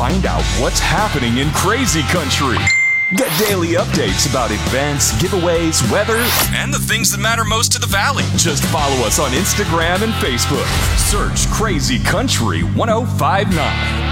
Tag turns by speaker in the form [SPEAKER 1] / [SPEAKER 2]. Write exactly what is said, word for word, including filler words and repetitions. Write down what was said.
[SPEAKER 1] find out what's happening in crazy country. Get daily updates about events, giveaways, weather, and the things that matter most to the Valley. Just follow us on Instagram and Facebook. Search Crazy Country ten fifty-nine.